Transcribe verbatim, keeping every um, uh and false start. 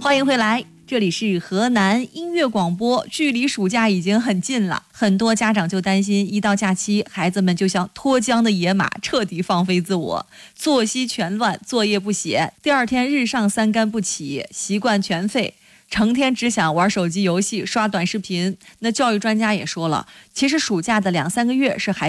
欢迎回来，这里是河南音乐广播。距离暑假已经很近了，很多家长就担心一到假期，孩子们就像脱缰的野马，彻底放飞自我，作息全乱，作业不写，第二天日上三竿不起，习惯全废，成天只想玩手机游戏、刷短视频。那教育专家也说了，其实暑假的两三个月是孩